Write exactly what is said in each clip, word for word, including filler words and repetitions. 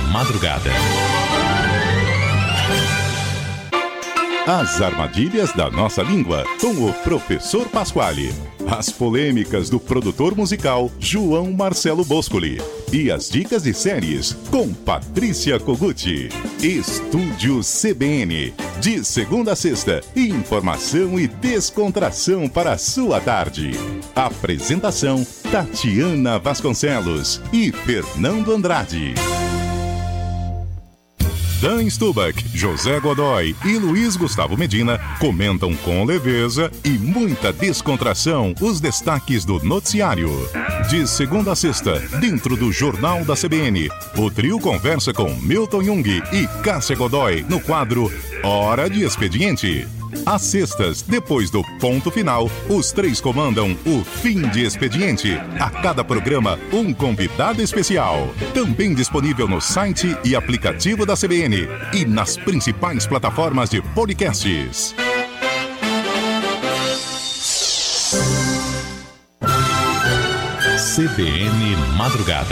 madrugada. As armadilhas da nossa língua, com o professor Pasquale. As polêmicas do produtor musical João Marcelo Boscoli. E as dicas de séries com Patrícia Koguchi. Estúdio C B N. De segunda a sexta, informação e descontração para a sua tarde. Apresentação Tatiana Vasconcelos e Fernando Andrade. Dan Stubach, José Godoy e Luiz Gustavo Medina comentam com leveza e muita descontração os destaques do noticiário. De segunda a sexta, dentro do Jornal da C B N, o trio conversa com Milton Jung e Cássia Godoy no quadro Hora de Expediente. Às sextas, depois do ponto final, os três comandam o Fim de Expediente. A cada programa, um convidado especial. Também disponível no site e aplicativo da C B N e nas principais plataformas de podcasts. C B N Madrugada.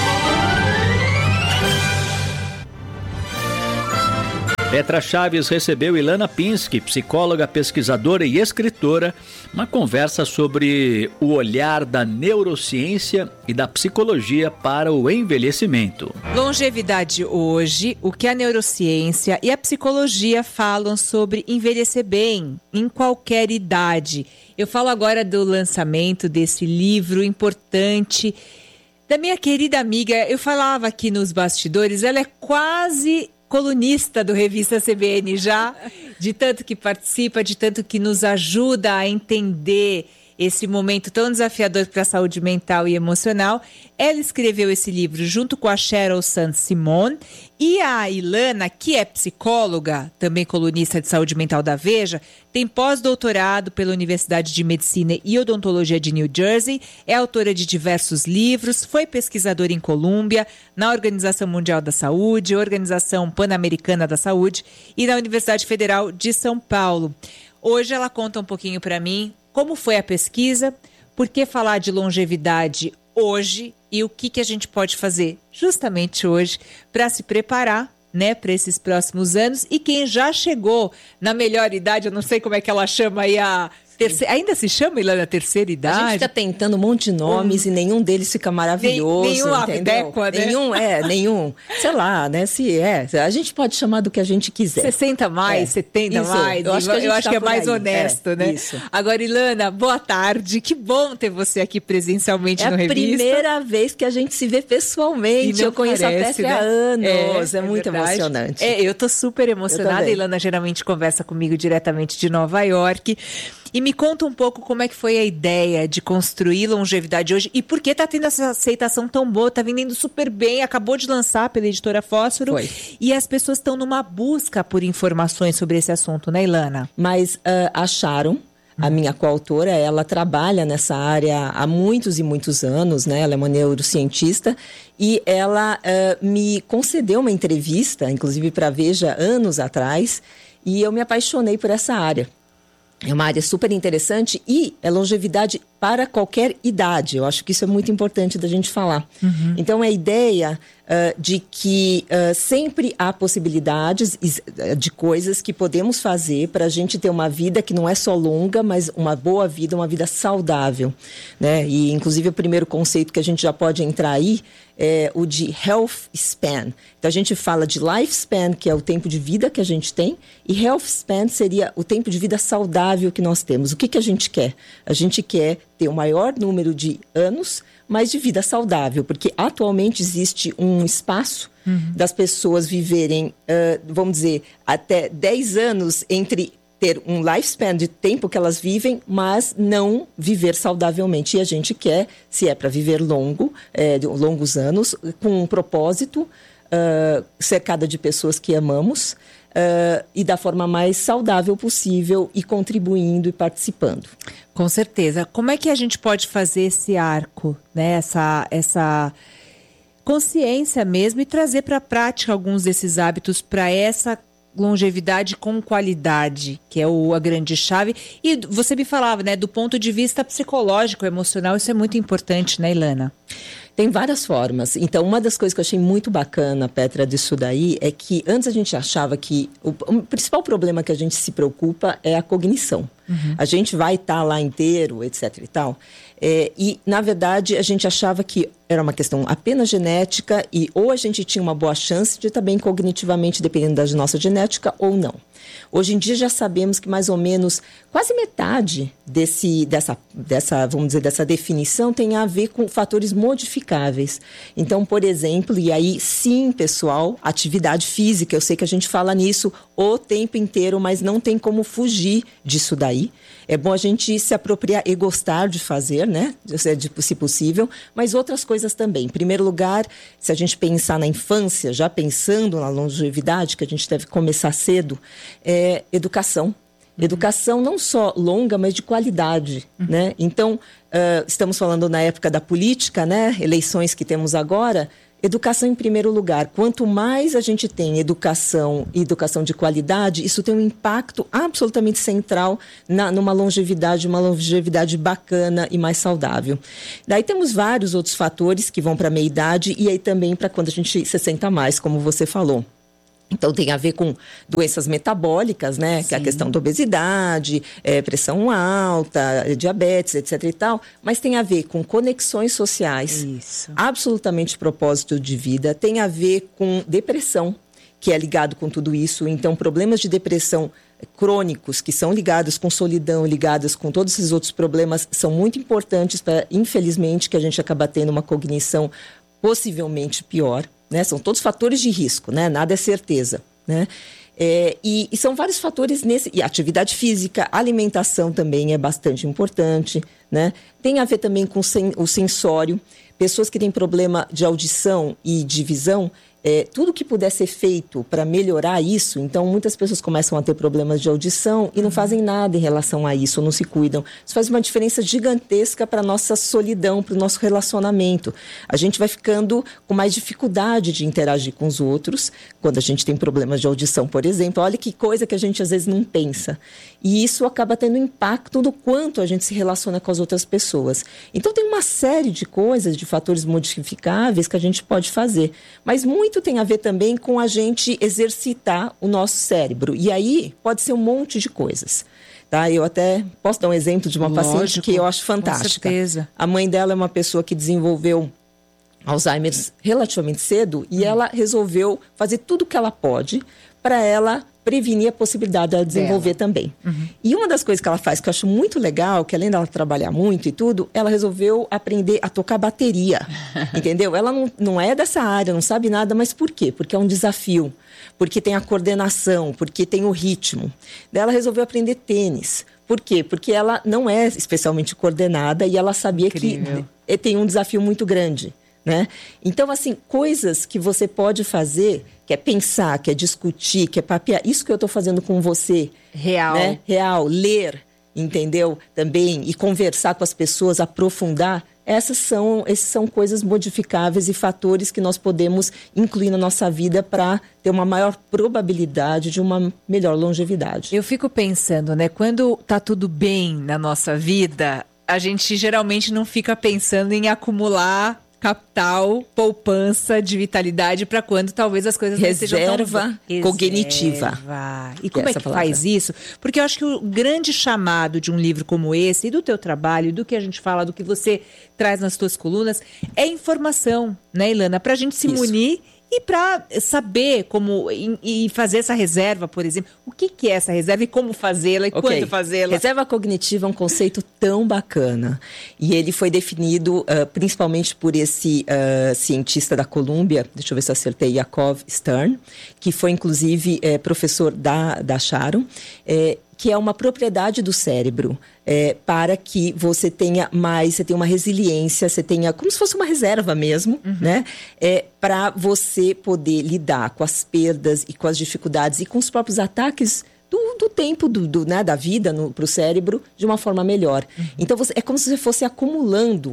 Petra Chaves recebeu Ilana Pinsky, psicóloga, pesquisadora e escritora, uma conversa sobre o olhar da neurociência e da psicologia para o envelhecimento. Longevidade hoje, o que a neurociência e a psicologia falam sobre envelhecer bem, em qualquer idade. Eu falo agora do lançamento desse livro importante da minha querida amiga. Eu falava aqui nos bastidores, ela é quase colunista do Revista C B N já, de tanto que participa, de tanto que nos ajuda a entender esse momento tão desafiador para a saúde mental e emocional. Ela escreveu esse livro junto com a Sheryl Sandsimon e a Ilana, que é psicóloga, também colunista de saúde mental da Veja, tem pós-doutorado pela Universidade de Medicina e Odontologia de New Jersey, é autora de diversos livros, foi pesquisadora em Colômbia, na Organização Mundial da Saúde, Organização Pan-Americana da Saúde e na Universidade Federal de São Paulo. Hoje ela conta um pouquinho para mim como foi a pesquisa, por que falar de longevidade hoje e o que, que a gente pode fazer justamente hoje para se preparar, né, para esses próximos anos. E quem já chegou na melhor idade, eu não sei como é que ela chama aí a... Terceira, ainda se chama, Ilana, terceira idade? A gente fica tentando um monte de nomes hum. e nenhum deles fica maravilhoso. Nem, nenhum adequa, né? Nenhum, é, nenhum, sei lá, né? Se é, a gente pode chamar do que a gente quiser. sessenta mais, é. setenta isso, mais. Eu acho que, a gente eu acho tá que é mais aí. honesto, é, né? Isso. Agora, Ilana, boa tarde. Que bom ter você aqui presencialmente é no Revista. É a primeira vez que a gente se vê pessoalmente. Eu conheço parece, a Petra né? há anos. É, é, é muito verdade. emocionante. É, eu tô super emocionada. A Ilana geralmente conversa comigo diretamente de Nova York. E me conta um pouco como é que foi a ideia de construir longevidade hoje e por que tá tendo essa aceitação tão boa, tá vendendo super bem, acabou de lançar pela editora Fósforo. Foi. E as pessoas estão numa busca por informações sobre esse assunto, né, Ilana? Mas uh, acharam, a minha coautora, ela trabalha nessa área há muitos e muitos anos, né? Ela é uma neurocientista e ela uh, me concedeu uma entrevista, inclusive para a Veja, anos atrás, e eu me apaixonei por essa área. É uma área super interessante e é longevidade para qualquer idade. Eu acho que isso é muito importante da gente falar. Uhum. Então, a ideia uh, de que uh, sempre há possibilidades de coisas que podemos fazer para a gente ter uma vida que não é só longa, mas uma boa vida, uma vida saudável, né? E, inclusive, o primeiro conceito que a gente já pode entrar aí é o de health span. Então, a gente fala de lifespan, que é o tempo de vida que a gente tem, e health span seria o tempo de vida saudável que nós temos. O que, que a gente quer? A gente quer ter o maior número de anos, mas de vida saudável, porque atualmente existe um espaço uhum. das pessoas viverem, uh, vamos dizer, até dez anos entre ter um lifespan de tempo que elas vivem, mas não viver saudavelmente. E a gente quer, se é para viver longo, é, de longos anos, com um propósito, uh, cercada de pessoas que amamos, uh, e da forma mais saudável possível, e contribuindo e participando. Com certeza. Como é que a gente pode fazer esse arco, né? Essa, essa consciência mesmo, e trazer para a prática alguns desses hábitos para essa longevidade com qualidade, que é o, a grande chave. E você me falava, né, do ponto de vista psicológico, emocional, isso é muito importante, né, Ilana? Tem várias formas. Então, uma das coisas que eu achei muito bacana, Petra, disso daí, é que antes a gente achava que o, o principal problema que a gente se preocupa é a cognição. Uhum. A gente vai estar tá lá inteiro, etc e tal. É, e, na verdade, a gente achava que era uma questão apenas genética e ou a gente tinha uma boa chance de estar bem cognitivamente, dependendo da nossa genética, ou não. Hoje em dia já sabemos que mais ou menos quase metade desse, dessa, dessa, vamos dizer, dessa definição tem a ver com fatores modificáveis. Então, por exemplo, e aí sim, pessoal, atividade física, eu sei que a gente fala nisso o tempo inteiro, mas não tem como fugir disso daí. É bom a gente se apropriar e gostar de fazer, né? Se possível, mas outras coisas também. Em primeiro lugar, se a gente pensar na infância, já pensando na longevidade, que a gente deve começar cedo, é educação. Uhum. Educação não só longa, mas de qualidade, uhum. né? Então, uh, estamos falando na época da política, né? Eleições que temos agora. Educação em primeiro lugar. Quanto mais a gente tem educação e educação de qualidade, isso tem um impacto absolutamente central na, numa longevidade, uma longevidade bacana e mais saudável. Daí temos vários outros fatores que vão para a meia-idade e aí também para quando a gente sessenta mais, como você falou. Então, tem a ver com doenças metabólicas, né? Sim. Que é a questão da obesidade, é, pressão alta, diabetes, etc e tal. Mas tem a ver com conexões sociais. Isso. Absolutamente propósito de vida. Tem a ver com depressão, que é ligado com tudo isso. Então, problemas de depressão crônicos, que são ligados com solidão, ligados com todos esses outros problemas, são muito importantes para, infelizmente, que a gente acaba tendo uma cognição possivelmente pior. Né? São todos fatores de risco, né? Nada é certeza, né? É, e, e são vários fatores nesse... E atividade física, alimentação também é bastante importante, né? Tem a ver também com sen, o sensório. Pessoas que têm problema de audição e de visão, é, tudo que puder ser feito para melhorar isso, então muitas pessoas começam a ter problemas de audição e não fazem nada em relação a isso, não se cuidam. Isso faz uma diferença gigantesca para a nossa solidão, para o nosso relacionamento. A gente vai ficando com mais dificuldade de interagir com os outros, quando a gente tem problemas de audição, por exemplo. Olha que coisa que a gente às vezes não pensa. E isso acaba tendo impacto no quanto a gente se relaciona com as outras pessoas. Então tem uma série de coisas, de fatores modificáveis que a gente pode fazer. Mas muito tem a ver também com a gente exercitar o nosso cérebro. E aí pode ser um monte de coisas. Tá? Eu até posso dar um exemplo de uma Lógico, paciente que eu acho fantástica. Com certeza. A mãe dela é uma pessoa que desenvolveu Alzheimer relativamente cedo e hum. ela resolveu fazer tudo o que ela pode para ela prevenir a possibilidade dela desenvolver dela. Também. Uhum. E uma das coisas que ela faz, que eu acho muito legal, que além dela trabalhar muito e tudo, ela resolveu aprender a tocar bateria, entendeu? Ela não, não é dessa área, não sabe nada, mas por quê? Porque é um desafio, porque tem a coordenação, porque tem o ritmo. Daí ela resolveu aprender tênis. Por quê? Porque ela não é especialmente coordenada e ela sabia Incrível. Que tem um desafio muito grande. Né? Então, assim, coisas que você pode fazer, que é pensar, que é discutir, que é papear, isso que eu estou fazendo com você. Real. Né? Real, ler, entendeu? Também, e conversar com as pessoas, aprofundar. Essas são, essas são coisas modificáveis e fatores que nós podemos incluir na nossa vida para ter uma maior probabilidade de uma melhor longevidade. Eu fico pensando, né? Quando tá tudo bem na nossa vida, a gente geralmente não fica pensando em acumular capital, poupança de vitalidade para quando talvez as coisas Reserva não sejam tão... cognitiva. Reserva. E como é que palavra. Faz isso? Porque eu acho que o grande chamado de um livro como esse, e do teu trabalho, do que a gente fala, do que você traz nas tuas colunas, é informação, né, Ilana? Para a gente se isso. munir e para saber como e, e fazer essa reserva, por exemplo. O que, que é essa reserva e como fazê-la e okay. quando fazê-la? Reserva cognitiva é um conceito tão bacana. E ele foi definido uh, principalmente por esse uh, cientista da Colômbia, deixa eu ver se eu acertei, Yakov Stern, que foi inclusive eh, professor da, da Sharon, eh, que é uma propriedade do cérebro, é, para que você tenha mais, você tenha uma resiliência, você tenha como se fosse uma reserva mesmo, uhum. né? É, para você poder lidar com as perdas e com as dificuldades e com os próprios ataques do, do tempo do, do, né, da vida para o cérebro de uma forma melhor. Uhum. Então, você, é como se você fosse acumulando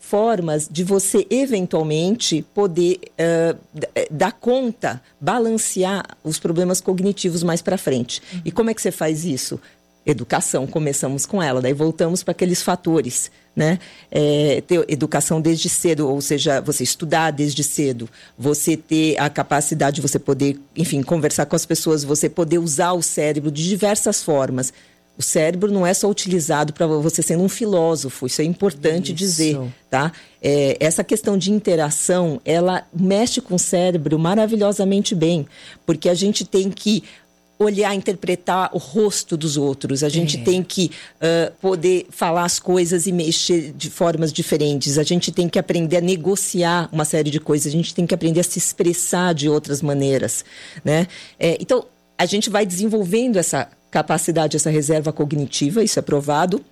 formas de você eventualmente poder uh, dar conta, balancear os problemas cognitivos mais para frente. Uhum. E como é que você faz isso? Educação, começamos com ela, daí voltamos para aqueles fatores, né? É, ter educação desde cedo, ou seja, você estudar desde cedo, você ter a capacidade de você poder, enfim, conversar com as pessoas, você poder usar o cérebro de diversas formas. O cérebro não é só utilizado para você sendo um filósofo, isso é importante isso. dizer, tá? É, essa questão de interação, ela mexe com o cérebro maravilhosamente bem, porque a gente tem que olhar, interpretar o rosto dos outros, a gente é. tem que uh, poder falar as coisas e mexer de formas diferentes, a gente tem que aprender a negociar uma série de coisas, a gente tem que aprender a se expressar de outras maneiras, né? É, então, a gente vai desenvolvendo essa capacidade, essa reserva cognitiva, isso é provado,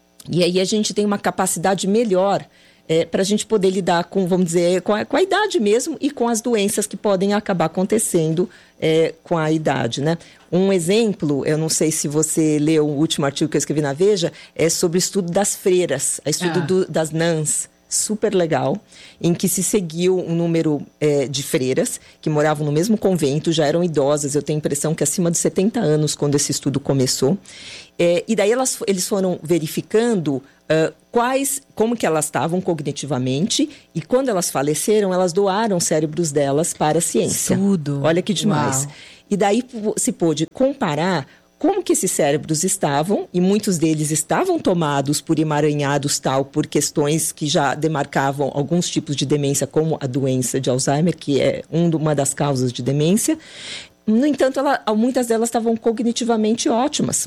e aí a gente tem uma capacidade melhor é, para a gente poder lidar com, vamos dizer, com a, com a idade mesmo e com as doenças que podem acabar acontecendo é, com a idade, né? Um exemplo, eu não sei se você leu o último artigo que eu escrevi na Veja, é sobre o estudo das freiras, o estudo ah. do, das nãs, super legal, em que se seguiu um número é, de freiras que moravam no mesmo convento, já eram idosas, eu tenho a impressão que acima de setenta anos, quando esse estudo começou. É, e daí elas, eles foram verificando uh, quais, como que elas estavam cognitivamente, e quando elas faleceram, elas doaram cérebros delas para a ciência. Tudo. Olha que demais. Uau. E daí se pôde comparar como que esses cérebros estavam, e muitos deles estavam tomados por emaranhados tal, por questões que já demarcavam alguns tipos de demência, como a doença de Alzheimer, que é uma das causas de demência. No entanto, ela, muitas delas estavam cognitivamente ótimas.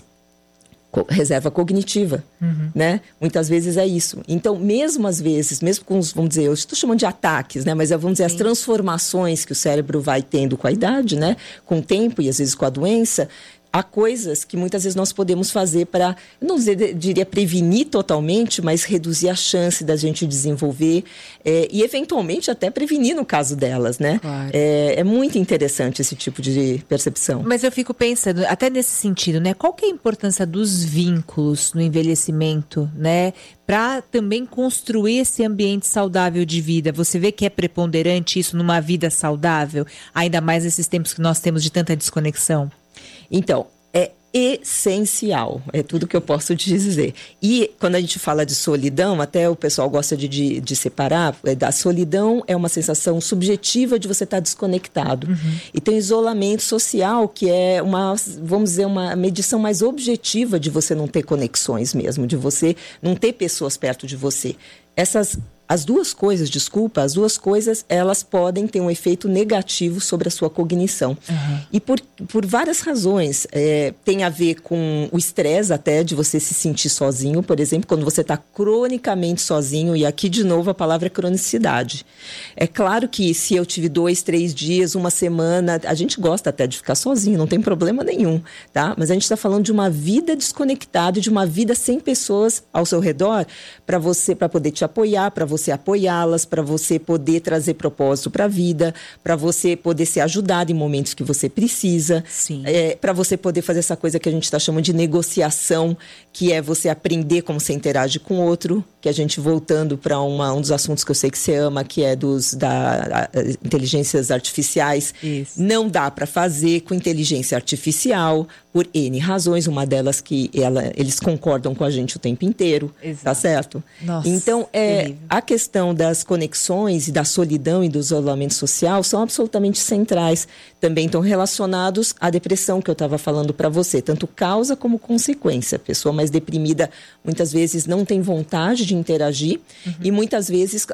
Reserva cognitiva, uhum. né? Muitas vezes é isso. Então, mesmo às vezes, mesmo com os, vamos dizer, eu estou chamando de ataques, né? Mas vamos dizer, Sim. as transformações que o cérebro vai tendo com a idade, né? Com o tempo e às vezes com a doença, há coisas que muitas vezes nós podemos fazer para, não diria prevenir totalmente, mas reduzir a chance da gente desenvolver é, e eventualmente até prevenir no caso delas, né? Claro. É, é muito interessante esse tipo de percepção. Mas eu fico pensando, até nesse sentido, né? Qual que é a importância dos vínculos no envelhecimento, né? Para também construir esse ambiente saudável de vida. Você vê que é preponderante isso numa vida saudável, ainda mais nesses tempos que nós temos de tanta desconexão? Então, é essencial, é tudo que eu posso te dizer. E quando a gente fala de solidão, até o pessoal gosta de, de, de separar, é, da solidão é uma sensação subjetiva de você estar desconectado. Uhum. E tem isolamento social, que é uma, vamos dizer, uma medição mais objetiva de você não ter conexões mesmo, de você não ter pessoas perto de você. Essas As duas coisas, desculpa, as duas coisas, elas podem ter um efeito negativo sobre a sua cognição. Uhum. E por, por várias razões. É, tem a ver com o estresse até de você se sentir sozinho, por exemplo, quando você está cronicamente sozinho, e aqui de novo a palavra é cronicidade. É claro que se eu tive dois, três dias, uma semana, a gente gosta até de ficar sozinho, não tem problema nenhum, tá? Mas a gente está falando de uma vida desconectada, de uma vida sem pessoas ao seu redor, para você, para poder te apoiar, para você apoiá-las, para você poder trazer propósito para a vida, para você poder ser ajudado em momentos que você precisa, é, para você poder fazer essa coisa que a gente está chamando de negociação, que é você aprender como você interage com o outro, que a gente voltando para um dos assuntos que eu sei que você ama, que é dos da, a, inteligências artificiais. Isso. Não dá para fazer com inteligência artificial, por N razões, uma delas que ela, eles concordam com a gente o tempo inteiro, Exato. Tá certo? Nossa, então, é, a questão das conexões e da solidão e do isolamento social são absolutamente centrais. Também estão relacionados à depressão que eu estava falando para você, tanto causa como consequência. A pessoa mais deprimida muitas vezes não tem vontade de interagir, uhum. e muitas vezes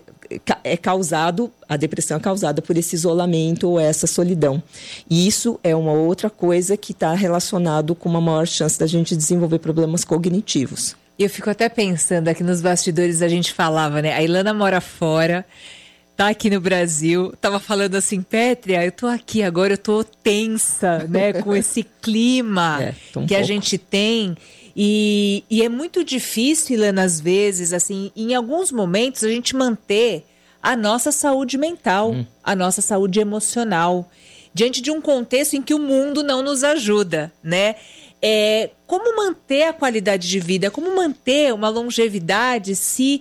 é causado, a depressão é causada por esse isolamento ou essa solidão. E isso é uma outra coisa que está relacionado com uma maior chance da gente desenvolver problemas cognitivos. Eu fico até pensando, aqui nos bastidores a gente falava, né? A Ilana mora fora, tá aqui no Brasil, tava falando assim, Pétria, eu tô aqui agora, eu tô tensa, né? Com esse clima é, um que pouco. A gente tem. E, e é muito difícil, Ilana, às vezes, assim, em alguns momentos, a gente manter a nossa saúde mental, hum. a nossa saúde emocional, diante de um contexto em que o mundo não nos ajuda, né? É, como manter a qualidade de vida, como manter uma longevidade se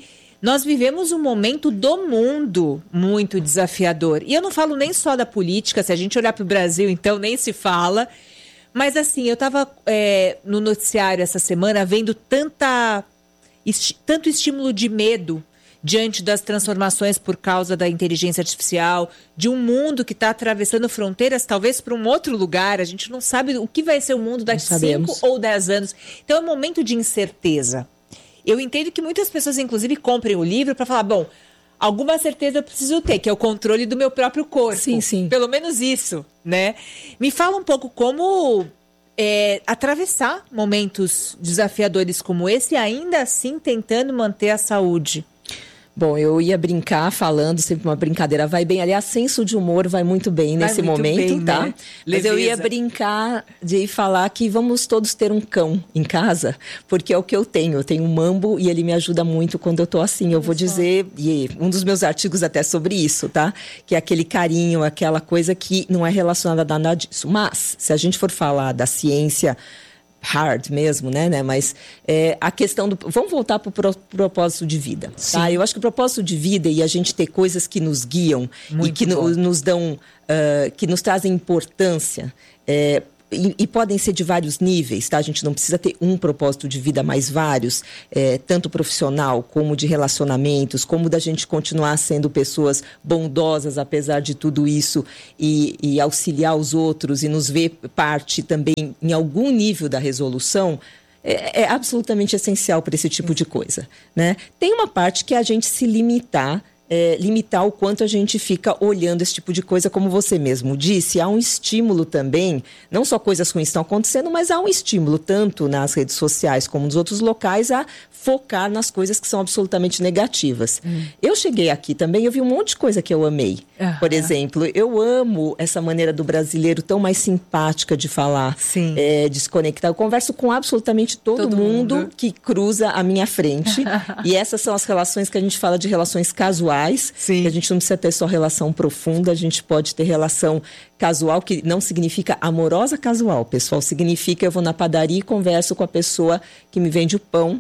Nós vivemos um momento do mundo muito desafiador. E eu não falo nem só da política, se a gente olhar para o Brasil, então nem se fala. Mas assim, eu estava é, no noticiário essa semana vendo tanta, esti- tanto estímulo de medo diante das transformações por causa da inteligência artificial, de um mundo que está atravessando fronteiras, talvez para um outro lugar. A gente não sabe o que vai ser o mundo daqui cinco ou dez anos. Então é um momento de incerteza. Eu entendo que muitas pessoas, inclusive, comprem o livro para falar, bom, alguma certeza eu preciso ter, que é o controle do meu próprio corpo. Sim, sim. Pelo menos isso, né? Me fala um pouco como é, atravessar momentos desafiadores como esse e ainda assim tentando manter a saúde. Bom, eu ia brincar falando, sempre uma brincadeira, vai bem. Aliás, senso de humor vai muito bem vai nesse muito momento, bem, tá? Né? Mas eu ia brincar de falar que vamos todos ter um cão em casa, porque é o que eu tenho. Eu tenho um Mambo e ele me ajuda muito quando eu tô assim. Eu vou dizer, e um dos meus artigos até sobre isso, tá? Que é aquele carinho, aquela coisa que não é relacionada a nada disso. Mas, se a gente for falar da ciência hard mesmo, né, né? Mas é, a questão do... Vamos voltar para o pro, propósito de vida, tá? Eu acho que o propósito de vida e a gente ter coisas que nos guiam Muito e que no, nos dão... Uh, que nos trazem importância... É, E, e podem ser de vários níveis, tá? A gente não precisa ter um propósito de vida, mas vários, é, tanto profissional como de relacionamentos, como da gente continuar sendo pessoas bondosas apesar de tudo isso e, e auxiliar os outros e nos ver parte também em algum nível da resolução. É, é absolutamente essencial para esse tipo de coisa, né? Tem uma parte que é a gente se limitar É, limitar o quanto a gente fica olhando esse tipo de coisa, como você mesmo disse, há um estímulo também, não só coisas ruins estão acontecendo, mas há um estímulo tanto nas redes sociais como nos outros locais a focar nas coisas que são absolutamente negativas. Hum. Eu cheguei aqui também, eu vi um monte de coisa que eu amei. Uhum. Por exemplo, eu amo essa maneira do brasileiro tão mais simpática de falar, é, de se conectar. Eu converso com absolutamente todo, todo mundo, mundo que cruza a minha frente. E essas são as relações que a gente fala de relações casuais. Sim. Que a gente não precisa ter só relação profunda, a gente pode ter relação casual, que não significa amorosa casual, pessoal. Significa eu vou na padaria e converso com a pessoa que me vende o pão.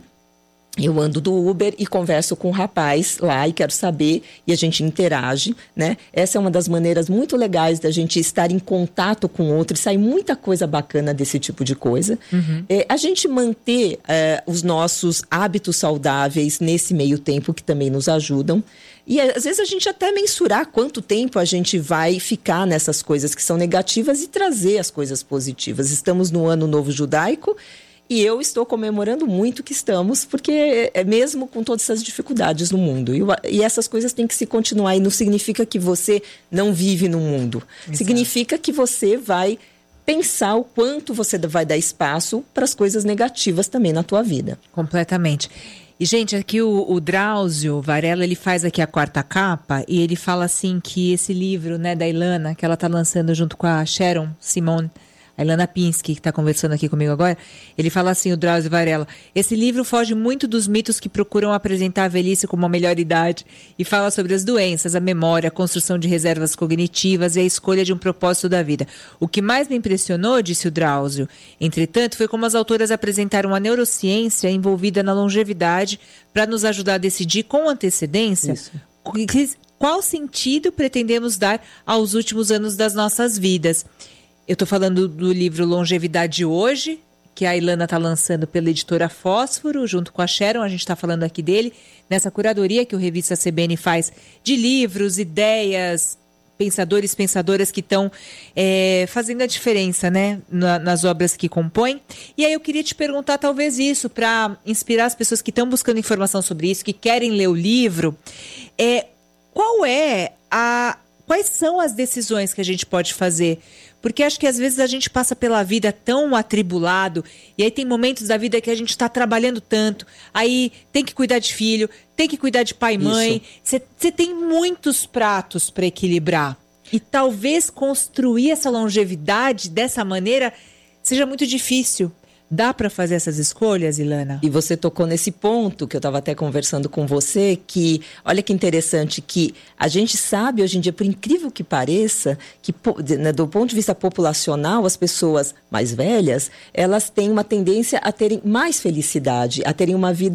Eu ando do Uber e converso com o rapaz lá e quero saber, e a gente interage, né? Essa é uma das maneiras muito legais da gente estar em contato com o outro, e sai muita coisa bacana desse tipo de coisa. Uhum. É, a gente manter é, os nossos hábitos saudáveis nesse meio tempo, que também nos ajudam. E às vezes a gente até mensurar quanto tempo a gente vai ficar nessas coisas que são negativas e trazer as coisas positivas. Estamos no Ano Novo Judaico, e eu estou comemorando muito que estamos, porque é mesmo com todas essas dificuldades no mundo. E, e essas coisas têm que se continuar. E não significa que você não vive no mundo. Exato. Significa que você vai pensar o quanto você vai dar espaço para as coisas negativas também na tua vida. Completamente. E, gente, aqui o, o Drauzio Varela, ele faz aqui a quarta capa e ele fala assim que esse livro, né, da Ilana, que ela está lançando junto com a Sharon Simone, a Ilana Pinsky, que está conversando aqui comigo agora, ele fala assim, o Drauzio Varela, esse livro foge muito dos mitos que procuram apresentar a velhice como uma melhor idade e fala sobre as doenças, a memória, a construção de reservas cognitivas e a escolha de um propósito da vida. O que mais me impressionou, disse o Drauzio, entretanto, foi como as autoras apresentaram a neurociência envolvida na longevidade para nos ajudar a decidir com antecedência Isso. qual sentido pretendemos dar aos últimos anos das nossas vidas. Eu estou falando do livro Longevidade Hoje, que a Ilana está lançando pela editora Fósforo, junto com a Sharon, a gente está falando aqui dele, nessa curadoria que o Revista C B N faz de livros, ideias, pensadores, pensadoras que estão é, fazendo a diferença, né, na, nas obras que compõem. E aí eu queria te perguntar talvez isso, para inspirar as pessoas que estão buscando informação sobre isso, que querem ler o livro, é, qual é a, quais são as decisões que a gente pode fazer? Porque acho que às vezes a gente passa pela vida tão atribulado e aí tem momentos da vida que a gente está trabalhando tanto, aí tem que cuidar de filho, tem que cuidar de pai e mãe, você tem muitos pratos para equilibrar. E talvez construir essa longevidade dessa maneira seja muito difícil. Dá para fazer essas escolhas, Ilana? E você tocou nesse ponto que eu estava até conversando com você, que olha que interessante, que a gente sabe hoje em dia, por incrível que pareça, que né, do ponto de vista populacional, as pessoas mais velhas, elas têm uma tendência a terem mais felicidade, a terem uma vida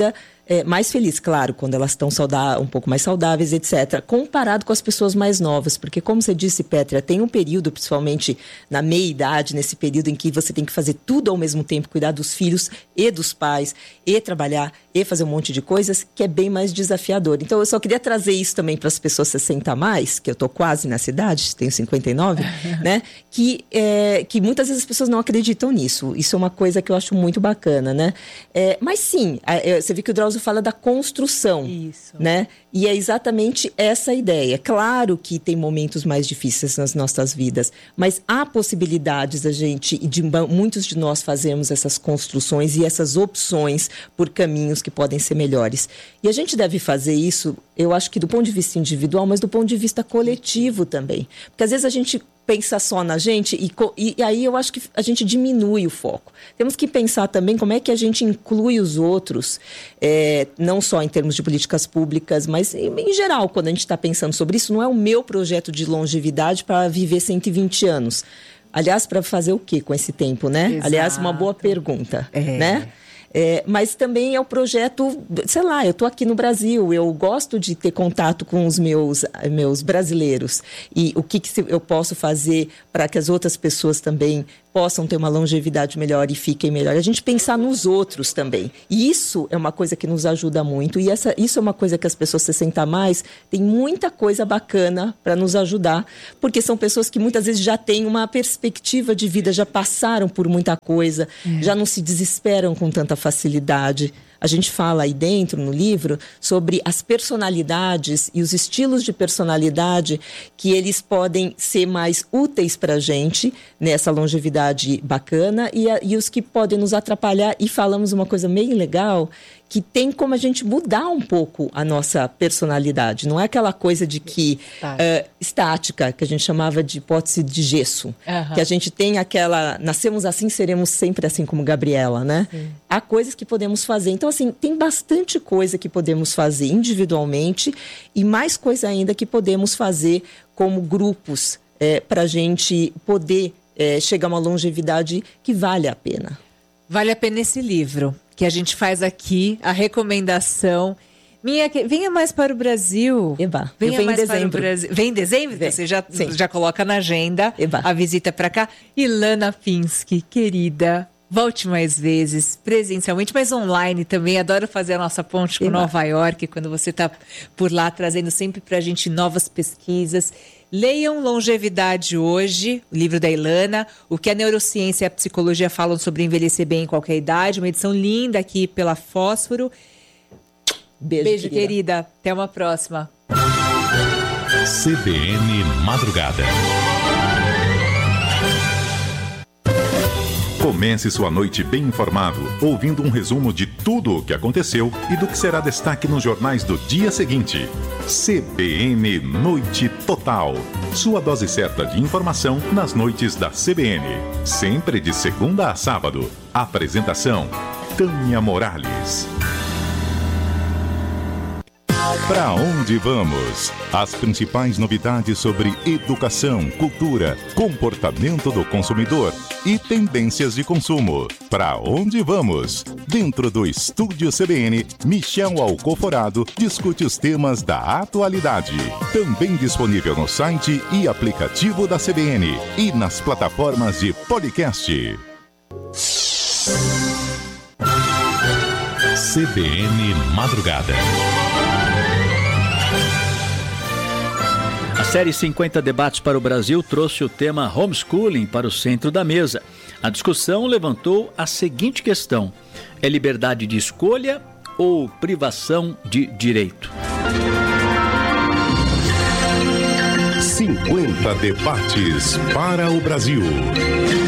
é, mais felizes, claro, quando elas estão sauda- um pouco mais saudáveis, etcétera, comparado com as pessoas mais novas, porque como você disse, Pétria, tem um período, principalmente na meia-idade, nesse período em que você tem que fazer tudo ao mesmo tempo, cuidar dos filhos e dos pais, e trabalhar, e fazer um monte de coisas, que é bem mais desafiador. Então, eu só queria trazer isso também para as pessoas sessenta a mais, que eu estou quase nessa idade, tenho cinquenta e nove, né? Que, é, que muitas vezes as pessoas não acreditam nisso. Isso é uma coisa que eu acho muito bacana, né? É, mas sim, a, você viu que o Drauzio fala da construção, Isso. né? E é exatamente essa a ideia. Claro que tem momentos mais difíceis nas nossas vidas, mas há possibilidades da gente, e de muitos de nós fazermos essas construções e essas opções por caminhos que podem ser melhores. E a gente deve fazer isso, eu acho que do ponto de vista individual, mas do ponto de vista coletivo também. Porque às vezes a gente pensa só na gente e, e, e aí eu acho que a gente diminui o foco. Temos que pensar também como é que a gente inclui os outros, é, não só em termos de políticas públicas, mas em, em geral, quando a gente está pensando sobre isso, não é o meu projeto de longevidade para viver cento e vinte anos. Aliás, para fazer o quê com esse tempo, né? Exato. Aliás, uma boa pergunta, é. né? É, mas também é o projeto, sei lá, eu estou aqui no Brasil, eu gosto de ter contato com os meus, meus brasileiros e o que, que eu posso fazer para que as outras pessoas também possam ter uma longevidade melhor e fiquem melhor. A gente pensar nos outros também. E isso é uma coisa que nos ajuda muito. E essa, isso é uma coisa que as pessoas sessenta a mais têm muita coisa bacana para nos ajudar, porque são pessoas que muitas vezes já têm uma perspectiva de vida, já passaram por muita coisa, é. já não se desesperam com tanta facilidade. A gente fala aí dentro, no livro, sobre as personalidades e os estilos de personalidade que eles podem ser mais úteis para a gente nessa longevidade bacana e, a, e os que podem nos atrapalhar. E falamos uma coisa meio legal, que tem como a gente mudar um pouco a nossa personalidade. Não é aquela coisa de que uh, estática, que a gente chamava de hipótese de gesso. Uhum. Que a gente tem aquela... Nascemos assim, seremos sempre assim, como Gabriela, né? Sim. Há coisas que podemos fazer. Então, assim, tem bastante coisa que podemos fazer individualmente e mais coisa ainda que podemos fazer como grupos é, para a gente poder é, chegar a uma longevidade que vale a pena. Vale a pena esse livro que a gente faz aqui, a recomendação. Minha, venha mais para o Brasil. Eba, venha eu mais em dezembro. para o Brasil. Vem em dezembro? Vem. Você já, já coloca na agenda Eba. a visita para cá. Ilana Pinsky, querida, volte mais vezes, presencialmente, mas online também. Adoro fazer a nossa ponte com Eba. Nova York, quando você está por lá, trazendo sempre para a gente novas pesquisas. Leiam Longevidade Hoje, o livro da Ilana, o que a neurociência e a psicologia falam sobre envelhecer bem em qualquer idade, uma edição linda aqui pela Fósforo. Beijo, Beijo querida. querida. Até uma próxima. C B N Madrugada. Comece sua noite bem informado, ouvindo um resumo de tudo o que aconteceu e do que será destaque nos jornais do dia seguinte. C B N Noite Total. Sua dose certa de informação nas noites da C B N. Sempre de segunda a sábado. Apresentação: Tânia Morales. Para onde vamos? As principais novidades sobre educação, cultura, comportamento do consumidor e tendências de consumo. Para onde vamos? Dentro do Estúdio C B N, Michel Alcoforado discute os temas da atualidade. Também disponível no site e aplicativo da C B N e nas plataformas de podcast. C B N Madrugada. A série cinquenta Debates para o Brasil trouxe o tema homeschooling para o centro da mesa. A discussão levantou a seguinte questão: é liberdade de escolha ou privação de direito? cinquenta Debates para o Brasil.